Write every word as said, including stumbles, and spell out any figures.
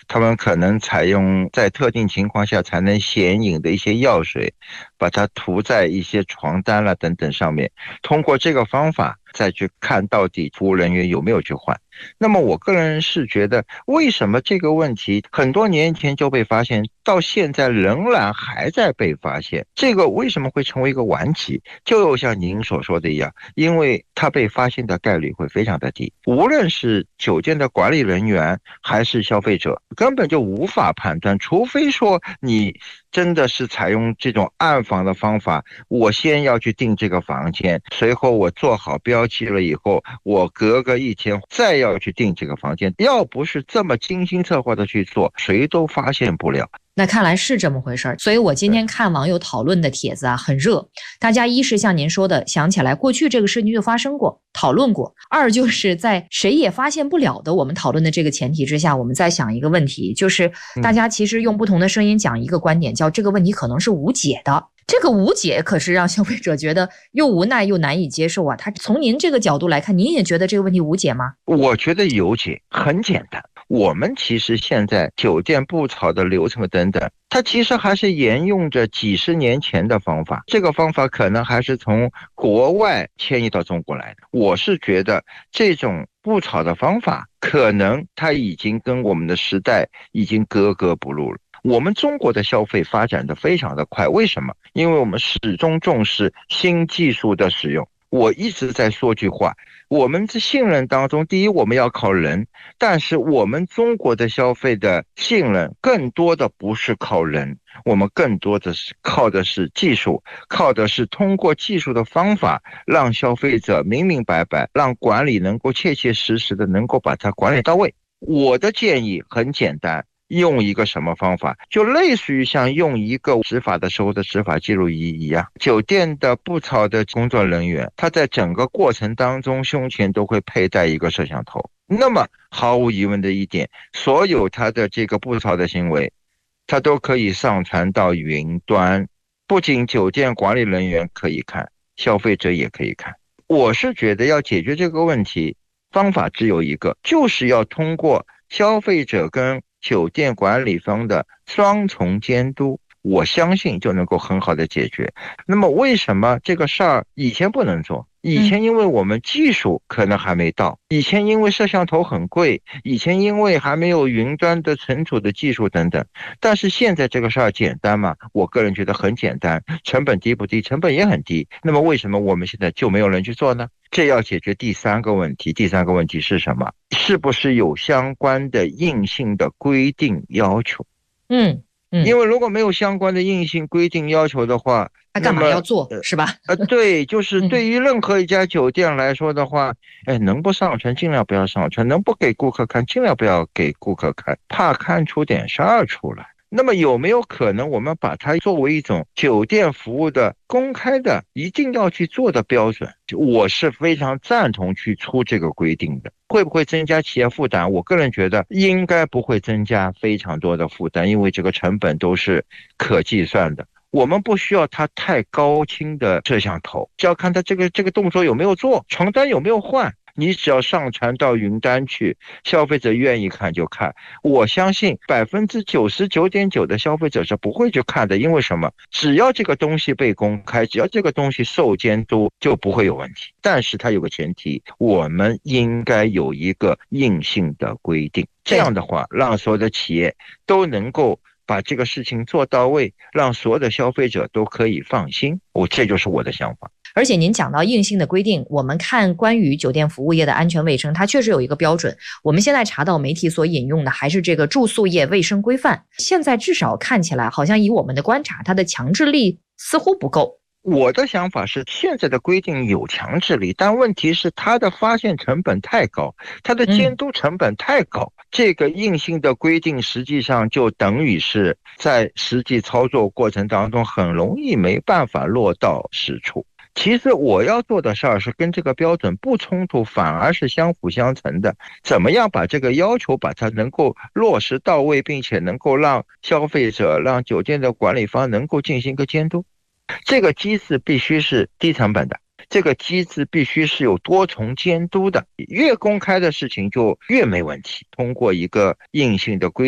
他们可能采用在特定情况下才能显影的一些药水，把它涂在一些床单了等等上面，通过这个方法再去看到底服务人员有没有去换。那么我个人是觉得，为什么这个问题很多年前就被发现，到现在仍然还在被发现？这个为什么会成为一个顽疾？就像您所说的一样，因为它被发现的概率会非常的低，无论是酒店的管理人员还是消费者，根本就无法判断，除非说你真的是采用这种暗访的方法，我先要去订这个房间，随后我做好标记了以后，我隔个一天再要去订这个房间，要不是这么精心策划的去做，谁都发现不了。 那看来是这么回事儿，所以我今天看网友讨论的帖子啊，很热。大家一是像您说的，想起来过去这个事情就发生过，讨论过；二就是在谁也发现不了的我们讨论的这个前提之下，我们在想一个问题，就是大家其实用不同的声音讲一个观点，叫这个问题可能是无解的。这个无解可是让消费者觉得又无奈又难以接受啊。他从您这个角度来看，您也觉得这个问题无解吗？ 我觉得有解，很简单。我们其实现在酒店布草的流程等等，它其实还是沿用着几十年前的方法，这个方法可能还是从国外迁移到中国来的。我是觉得这种布草的方法，可能它已经跟我们的时代已经格格不入了。我们中国的消费发展的非常的快，为什么？因为我们始终重视新技术的使用。我一直在说句话，我们在信任当中，第一我们要靠人，但是我们中国的消费的信任更多的不是靠人，我们更多的是靠的是技术，靠的是通过技术的方法让消费者明明白白，让管理能够切切实实的能够把它管理到位。我的建议很简单，用一个什么方法，就类似于像用一个执法的时候的执法记录仪一样，酒店的布草的工作人员，他在整个过程当中胸前都会佩戴一个摄像头。那么毫无疑问的一点，所有他的这个布草的行为，他都可以上传到云端，不仅酒店管理人员可以看，消费者也可以看。我是觉得要解决这个问题，方法只有一个，就是要通过消费者跟酒店管理方的双重监督，我相信就能够很好的解决。那么为什么这个事儿以前不能做？以前因为我们技术可能还没到，以前因为摄像头很贵，以前因为还没有云端的存储的技术等等。但是现在这个事儿简单吗？我个人觉得很简单。成本低不低？成本也很低。那么为什么我们现在就没有人去做呢？这要解决第三个问题。第三个问题是什么？是不是有相关的硬性的规定要求？ 嗯嗯， 因为如果没有相关的硬性规定要求的话， 他干嘛要做是吧？ 呃，对，就是对于任何一家酒店来说的话，哎，能不上传尽量不要上传，能不给顾客看尽量不要给顾客看，怕看出点事儿出来。那么有没有可能我们把它作为一种酒店服务的公开的一定要去做的标准？我是非常赞同去出这个规定的。会不会增加企业负担？我个人觉得应该不会增加非常多的负担，因为这个成本都是可计算的。我们不需要它太高清的摄像头，只要看它这个这个动作有没有做，床单有没有换，你只要上传到云端去，消费者愿意看就看。我相信百分之九十九点九的消费者是不会去看的，因为什么？只要这个东西被公开，只要这个东西受监督，就不会有问题。但是它有个前提，我们应该有一个硬性的规定，这样的话，让所有的企业都能够把这个事情做到位，让所有的消费者都可以放心。我这就是我的想法。 而且您讲到硬性的规定，我们看关于酒店服务业的安全卫生，它确实有一个标准。我们现在查到媒体所引用的还是这个住宿业卫生规范，现在至少看起来好像以我们的观察，它的强制力似乎不够。 我的想法是，现在的规定有强制力，但问题是它的发现成本太高，它的监督成本太高。嗯、这个硬性的规定实际上就等于是在实际操作过程当中很容易没办法落到实处。其实我要做的事儿是跟这个标准不冲突，反而是相辅相成的。怎么样把这个要求把它能够落实到位，并且能够让消费者、让酒店的管理方能够进行一个监督。这个机制必须是低成本的，这个机制必须是有多重监督的，越公开的事情就越没问题。通过一个硬性的规